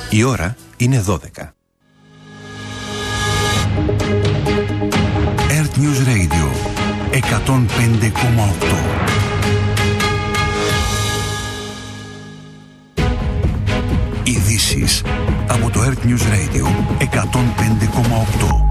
Η ώρα είναι 12. Earth News Radio 105,8. Ειδήσεις από το Earth News Radio 105,8.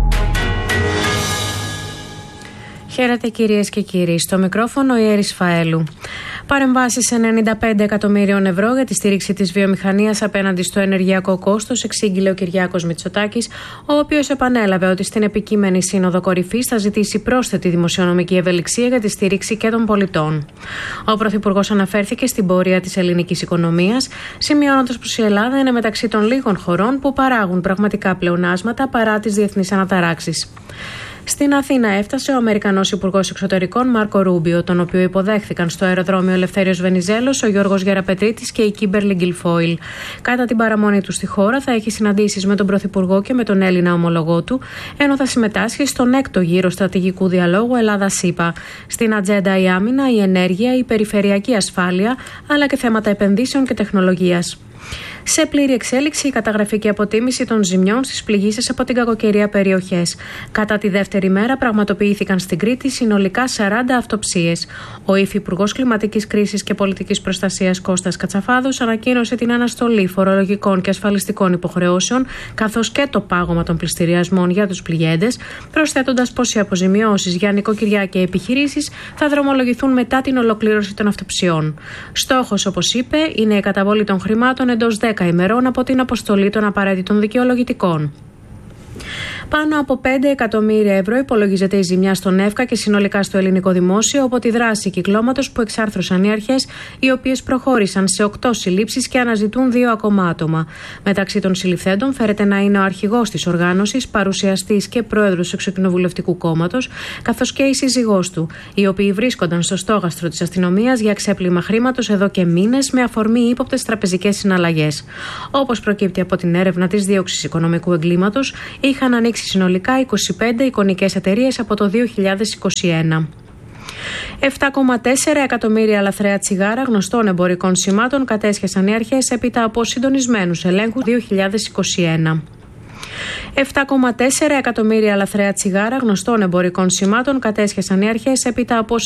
Χαίρετε κυρίες και κύριοι. Στο μικρόφωνο η Έρης Φαέλου. Παρεμβάσεις 95 εκατομμύριων ευρώ για τη στήριξη της βιομηχανίας απέναντι στο ενεργειακό κόστος, εξήγηλε ο Κυριάκος Μητσοτάκης, ο οποίος επανέλαβε ότι στην επικείμενη Σύνοδο Κορυφής θα ζητήσει πρόσθετη δημοσιονομική ευελιξία για τη στήριξη και των πολιτών. Ο Πρωθυπουργός αναφέρθηκε στην πορεία της ελληνικής οικονομίας, σημειώνοντας πως η Ελλάδα είναι μεταξύ των λίγων χωρών που παράγουν πραγματικά πλεονάσματα παρά τις διεθνείς αναταράξεις. Στην Αθήνα έφτασε ο Αμερικανός Υπουργός Εξωτερικών Μάρκο Ρούμπιο, τον οποίο υποδέχθηκαν στο αεροδρόμιο Ελευθέριος Βενιζέλος ο Γιώργος Γεραπετρίτης και η Κίμπερλι Γκιλφόιλ. Κατά την παραμονή του στη χώρα θα έχει συναντήσεις με τον Πρωθυπουργό και με τον Έλληνα ομολογό του, ενώ θα συμμετάσχει στον έκτο γύρο στρατηγικού διαλόγου Ελλάδα-ΣΥΠΑ. Στην ατζέντα η άμυνα, η ενέργεια, η περιφερειακή ασφάλεια, αλλά και θέματα επενδύσεων και τεχνολογίας. Σε πλήρη εξέλιξη η καταγραφή και αποτίμηση των ζημιών στις πληγήσεις από την κακοκαιρία περιοχές. Κατά τη δεύτερη μέρα πραγματοποιήθηκαν στην Κρήτη συνολικά 40 αυτοψίες. Ο Υφυπουργός Κλιματικής Κρίσης και Πολιτικής Προστασίας Κώστας Κατσαφάδος ανακοίνωσε την αναστολή φορολογικών και ασφαλιστικών υποχρεώσεων, καθώς και το πάγωμα των πληστηριασμών για τους πληγέντες, προσθέτοντας πως οι αποζημιώσεις για νοικοκυριά και επιχειρήσεις θα δρομολογηθούν μετά την ολοκλήρωση των αυτοψιών. Στόχος, όπως είπε, είναι η καταβολή των χρημάτων εντός 10 ημερών από την αποστολή των απαραίτητων δικαιολογητικών. Πάνω από 5 εκατομμύρια ευρώ υπολογίζεται η ζημιά στον ΕΦΚΑ και συνολικά στο ελληνικό δημόσιο από τη δράση κυκλώματος που εξάρθρωσαν οι αρχές, οι οποίες προχώρησαν σε 8 συλλήψεις και αναζητούν 2 ακόμα άτομα. Μεταξύ των συλληφθέντων φέρεται να είναι ο αρχηγός της οργάνωσης, παρουσιαστής και πρόεδρος του Εξοκοινοβουλευτικού Κόμματος, καθώς και η σύζυγός του, οι οποίοι βρίσκονταν στο στόχαστρο της αστυνομίας για ξέπλυμα χρήματος εδώ και μήνες με αφορμή ύποπτες τραπεζικές συναλλαγές. Όπως προκύπτει από την έρευνα της δίωξης οικονομικού εγκλήματος, είχαν ανοίξει συνολικά 25 εικονικές εταιρείες από το 2021. 7,4 εκατομμύρια λαθρέα τσιγάρα γνωστών εμπορικών σημάτων κατέσχεσαν οι αρχές έπειτα από συντονισμένους ελέγχους 2021. 7,4 εκατομμύρια λαθρέα τσιγάρα γνωστών εμπορικών σημάτων κατέσχεσαν οι αρχές έπειτα από